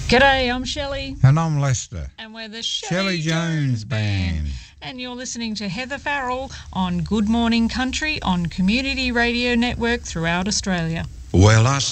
G'day, I'm Shelley. And I'm Lester. And we're the Shelley Jones Band. And you're listening to Heather Farrell on Good Morning Country on Community Radio Network throughout Australia. Well, I